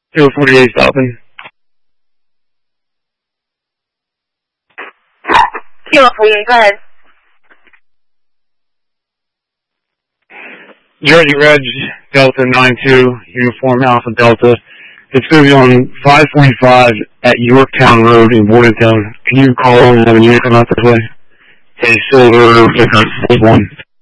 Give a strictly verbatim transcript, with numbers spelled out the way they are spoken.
Kilo forty-eight stopping. Kilo forty-eight, go ahead. Jersey Reg, Delta nine two, Uniform Alpha Delta. It's going to be on five forty-five at Yorktown Road in Bordentown. Can you call and have a unit come out this way? Hey, Silver, pickup, one.